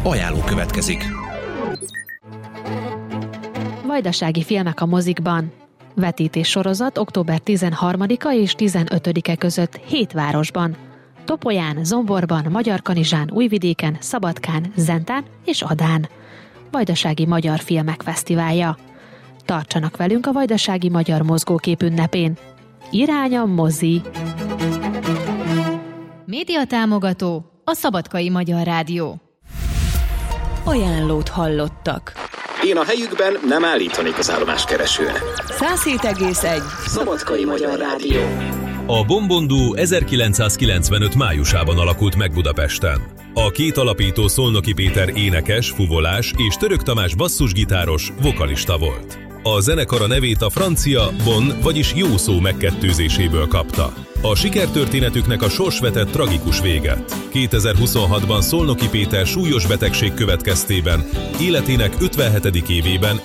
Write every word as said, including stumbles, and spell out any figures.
Ajánló következik. Vajdasági filmek a mozikban. Vetítés sorozat október tizenharmadika és tizenötödike között hét városban. Topolyán, Zomborban, Magyarkanizsán, Újvidéken, Szabadkán, Zentán és Adán. Vajdasági Magyar Filmek Fesztiválja. Tartsanak velünk a Vajdasági Magyar Mozgókép ünnepén. Irány a mozi! Média támogató a Szabadkai Magyar Rádió. Ajánlót hallottak. Én a helyükben nem állítanék az állomáskeresőnek. száz hét egész egy Szabadkai Magyar Rádió. A Bombondú ezerkilencszázkilencvenöt májusában alakult meg Budapesten. A két alapító Szolnoki Péter énekes, fuvolás és Török Tamás basszusgitáros, vokalista volt. A zenekar a nevét a francia bon, vagyis jó szó megkettőzéséből kapta. A sikertörténetüknek a sors vetett tragikus véget. kétezer-huszonhatban Szolnoki Péter súlyos betegség következtében életének ötvenhetedik évében